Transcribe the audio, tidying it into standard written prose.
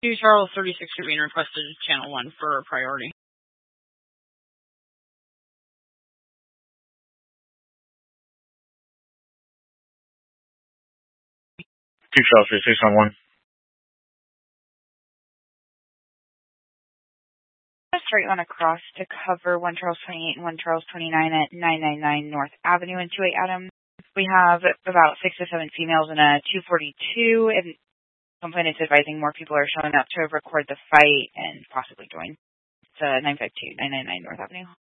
2 Charles 36 being requested channel 1 for priority. 2 Charles 36 on 1. Straight line across to cover 1 Charles 28 and 1 Charles 29 at 999 North Avenue in 28 Adam. We have about 6 to 7 females in a 242, and complainants advising more people are showing up to record the fight and possibly join. It's 952 999 North Avenue.